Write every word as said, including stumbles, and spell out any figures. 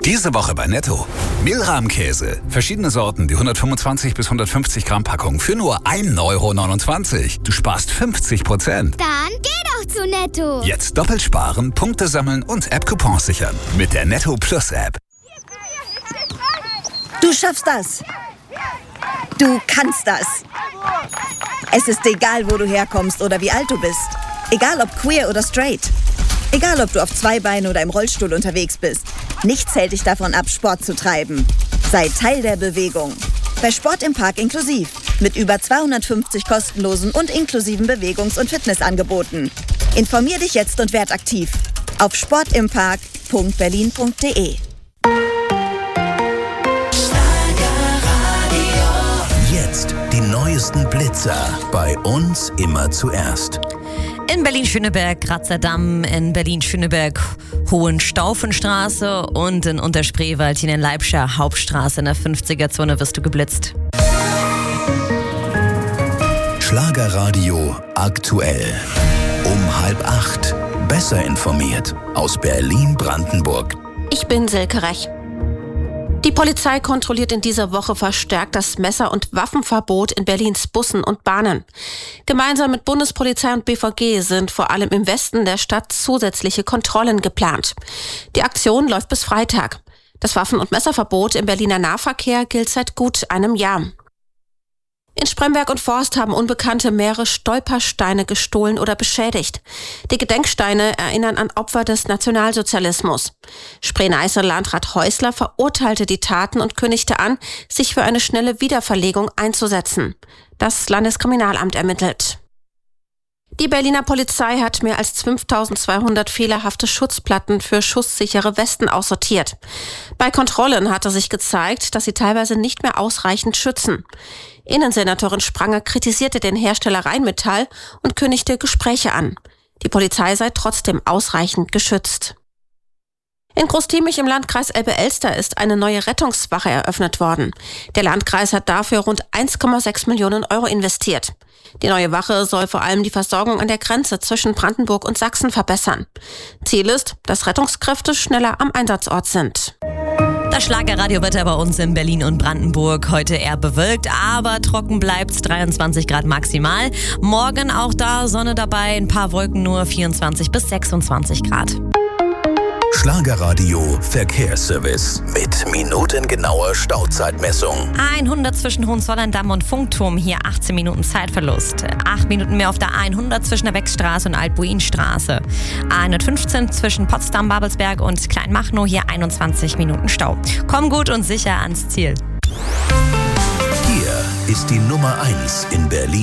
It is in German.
Diese Woche bei Netto. Milram-Käse. Verschiedene Sorten, die hundertfünfundzwanzig bis hundertfünfzig Gramm Packung für nur ein Euro neunundzwanzig. Du sparst fünfzig Prozent. Dann geh doch zu Netto. Jetzt doppelt sparen, Punkte sammeln und App-Coupons sichern. Mit der Netto Plus App. Du schaffst das. Du kannst das. Es ist egal, wo du herkommst oder wie alt du bist. Egal ob queer oder straight. Egal ob du auf zwei Beinen oder im Rollstuhl unterwegs bist. Nichts hält dich davon ab, Sport zu treiben. Sei Teil der Bewegung. Bei Sport im Park inklusiv. Mit über zweihundertfünfzig kostenlosen und inklusiven Bewegungs- und Fitnessangeboten. Informier dich jetzt und werd aktiv. Auf sportimpark punkt berlin punkt de. Jetzt die neuesten Blitzer. Bei uns immer zuerst. In Berlin-Schöneberg, Gratzerdamm, in Berlin-Schöneberg, Hohenstaufenstraße und in Unterspreewald, hier in der Leibscher Hauptstraße in der fünfziger-Zone wirst du geblitzt. Schlagerradio aktuell. Um halb acht. Besser informiert aus Berlin-Brandenburg. Ich bin Silke Rech. Die Polizei kontrolliert in dieser Woche verstärkt das Messer- und Waffenverbot in Berlins Bussen und Bahnen. Gemeinsam mit Bundespolizei und B V G sind vor allem im Westen der Stadt zusätzliche Kontrollen geplant. Die Aktion läuft bis Freitag. Das Waffen- und Messerverbot im Berliner Nahverkehr gilt seit gut einem Jahr. In Spremberg und Forst haben Unbekannte mehrere Stolpersteine gestohlen oder beschädigt. Die Gedenksteine erinnern an Opfer des Nationalsozialismus. Spree-Neiße Landrat Häusler verurteilte die Taten und kündigte an, sich für eine schnelle Wiederverlegung einzusetzen. Das Landeskriminalamt ermittelt. Die Berliner Polizei hat mehr als fünftausendzweihundert fehlerhafte Schutzplatten für schusssichere Westen aussortiert. Bei Kontrollen hatte sich gezeigt, dass sie teilweise nicht mehr ausreichend schützen. Innensenatorin Spranger kritisierte den Hersteller Rheinmetall und kündigte Gespräche an. Die Polizei sei trotzdem ausreichend geschützt. In Großtiemich im Landkreis Elbe-Elster ist eine neue Rettungswache eröffnet worden. Der Landkreis hat dafür rund eins Komma sechs Millionen Euro investiert. Die neue Wache soll vor allem die Versorgung an der Grenze zwischen Brandenburg und Sachsen verbessern. Ziel ist, dass Rettungskräfte schneller am Einsatzort sind. Das Schlagerradiowetter bei uns in Berlin und Brandenburg. Heute eher bewölkt, aber trocken bleibt's, dreiundzwanzig Grad maximal. Morgen auch da Sonne dabei, ein paar Wolken nur, vierundzwanzig bis sechsundzwanzig Grad. Schlagerradio Verkehrsservice mit minutengenauer Stauzeitmessung. hundert zwischen Hohenzollern-Damm und Funkturm, hier achtzehn Minuten Zeitverlust. acht Minuten mehr auf der hundert zwischen der Wechstraße und Alt-Buin-Straße. hundertfünfzehn zwischen Potsdam-Babelsberg und Kleinmachnow, hier einundzwanzig Minuten Stau. Komm gut und sicher ans Ziel. Hier ist die Nummer eins in Berlin.